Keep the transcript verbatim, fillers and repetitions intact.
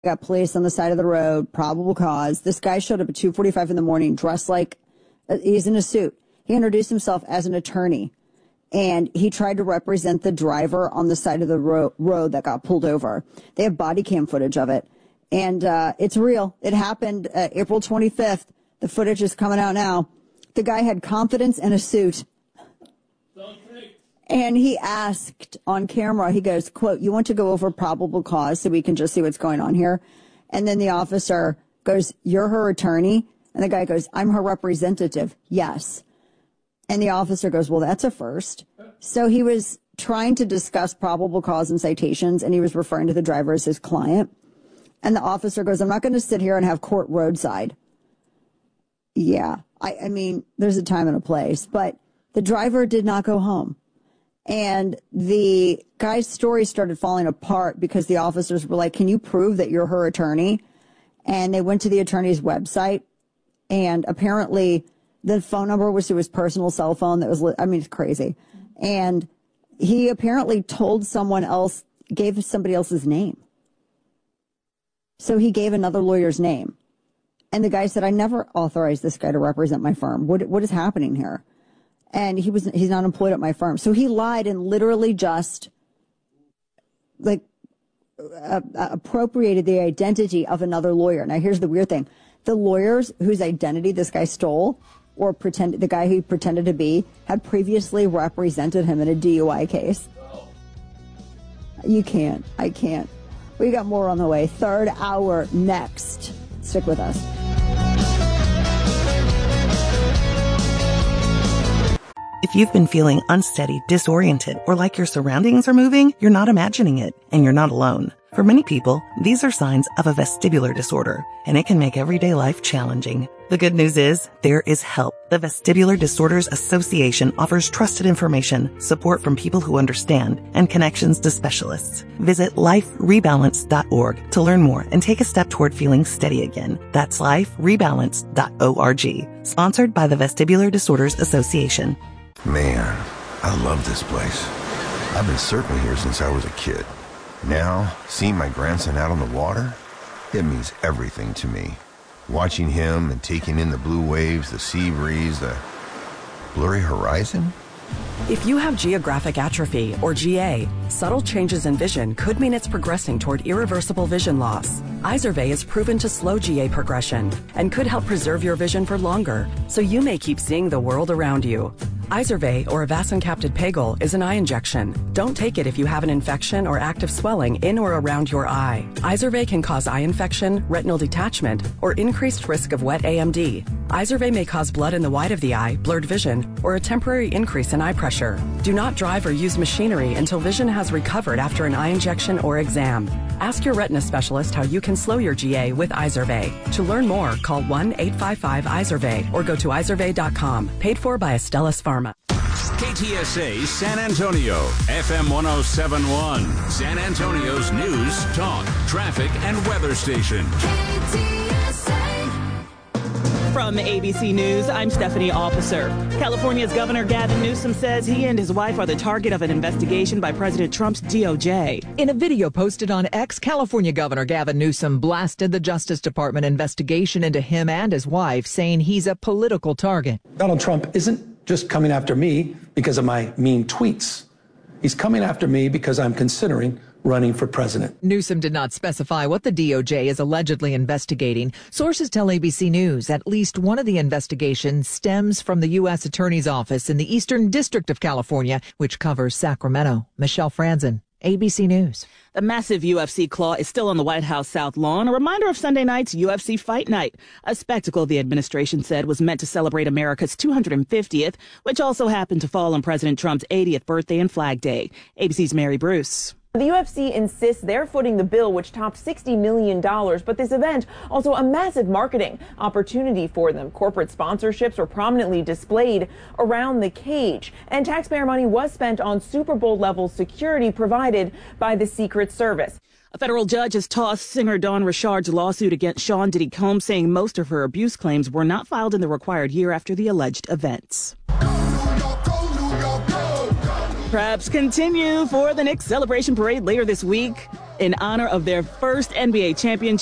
got placed on the side of the road, probable cause. This guy showed up at two forty-five in the morning, dressed like uh, he's in a suit. He introduced himself as an attorney, and he tried to represent the driver on the side of the ro- road that got pulled over. They have body cam footage of it, and uh, it's real. It happened uh, April twenty-fifth. The footage is coming out now. The guy had confidence in a suit. And he asked on camera, he goes, quote, "You want to go over probable cause so we can just see what's going on here?" And then the officer goes, "You're her attorney?" And the guy goes, "I'm her representative." "Yes." And the officer goes, "Well, that's a first." So he was trying to discuss probable cause and citations, and he was referring to the driver as his client. And the officer goes, "I'm not going to sit here and have court roadside." Yeah, I, I mean, there's a time and a place, but the driver did not go home. And the guy's story started falling apart because the officers were like, "Can you prove that you're her attorney?" And they went to the attorney's website, and apparently the phone number was to his personal cell phone. That was, I mean, it's crazy. And he apparently told someone else, gave somebody else's name. So he gave another lawyer's name. And the guy said, "I never authorized this guy to represent my firm. What, what is happening here?" And he was, he's not employed at my firm. So he lied and literally just like uh, appropriated the identity of another lawyer. Now, here's the weird thing. The lawyers whose identity this guy stole, or pretend, the guy who pretended to be, had previously represented him in a D U I case. You can't. I can't. We got more on the way. Third hour next. Stick with us. If you've been feeling unsteady, disoriented, or like your surroundings are moving, you're not imagining it, and you're not alone. For many people, these are signs of a vestibular disorder, and it can make everyday life challenging. The good news is, there is help. The Vestibular Disorders Association offers trusted information, support from people who understand, and connections to specialists. Visit life rebalance dot org to learn more and take a step toward feeling steady again. That's life rebalance dot org. Sponsored by the Vestibular Disorders Association. Man, I love this place. I've been surfing here since I was a kid. Now, seeing my grandson out on the water, it means everything to me. Watching him and taking in the blue waves, the sea breeze, the blurry horizon. If you have geographic atrophy, or G A, subtle changes in vision could mean it's progressing toward irreversible vision loss. Izervay is proven to slow G A progression and could help preserve your vision for longer, so you may keep seeing the world around you. Izervay, or avacincaptad pegol, is an eye injection. Don't take it if you have an infection or active swelling in or around your eye. Izervay can cause eye infection, retinal detachment, or increased risk of wet A M D. Izervay may cause blood in the white of the eye, blurred vision, or a temporary increase in eye pressure. Do not drive or use machinery until vision has recovered after an eye injection or exam. Ask your retina specialist how you can slow your G A with Izervay. To learn more, call one eight five five Izervay or go to izervay dot com. Paid for by Astellas Pharma. K T S A San Antonio, F M one oh seven point one, San Antonio's news, talk, traffic, and weather station. K T S A. From A B C News, I'm Stephanie Officer. California's Governor Gavin Newsom says he and his wife are the target of an investigation by President Trump's D O J. In a video posted on X, California Governor Gavin Newsom blasted the Justice Department investigation into him and his wife, saying he's a political target. Donald Trump isn't just coming after me because of my mean tweets. He's coming after me because I'm considering running for president. Newsom did not specify what the D O J is allegedly investigating. Sources tell A B C News at least one of the investigations stems from the U S Attorney's Office in the Eastern District of California, which covers Sacramento. Michelle Franzen, A B C News. The massive U F C claw is still on the White House South Lawn, a reminder of Sunday night's U F C Fight Night, a spectacle the administration said was meant to celebrate America's two hundred fiftieth, which also happened to fall on President Trump's eightieth birthday and Flag Day. A B C's Mary Bruce. The U F C insists they're footing the bill, which topped sixty million dollars, but this event also a massive marketing opportunity for them. Corporate sponsorships were prominently displayed around the cage, and taxpayer money was spent on Super Bowl level security provided by the Secret Service. A federal judge has tossed singer Dawn Richard's lawsuit against Sean Diddy Combs, saying most of her abuse claims were not filed in the required year after the alleged events. Preps continue for the Knicks celebration parade later this week. in honor of their first N B A championship.